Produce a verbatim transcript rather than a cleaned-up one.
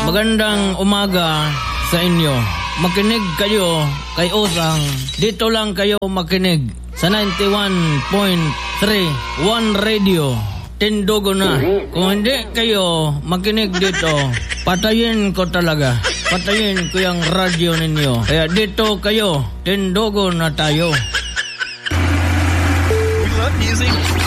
Magandang umaga sa inyo. Makinig kayo kay Osang. Dito lang kayo makinig sa ninety-one point three One Radio. Tindugo na. Kung hindi kayo makinig dito, patayin ko talaga. Patayin ko yung radyo ninyo. Kaya dito kayo, tindugo na tayo. We love music.